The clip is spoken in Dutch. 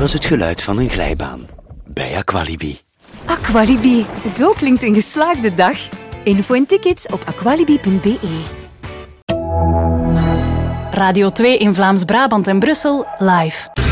was het geluid van een glijbaan. Bij Aqualibi. Aqualibi, zo klinkt een geslaagde dag. Info en tickets op aqualibi.be. Radio 2 in Vlaams-Brabant en Brussel live.